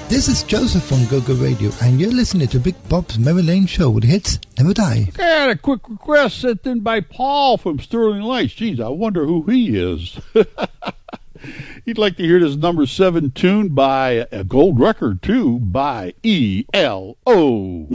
This is Joseph on GoGo Radio, and you're listening to Big Bob's Memory Lane Show with hits never die. I had a quick request sent in by Paul from Sterling Lights. Geez, I wonder who he is. He'd like to hear this number 7 tune by a gold record, too, by ELO.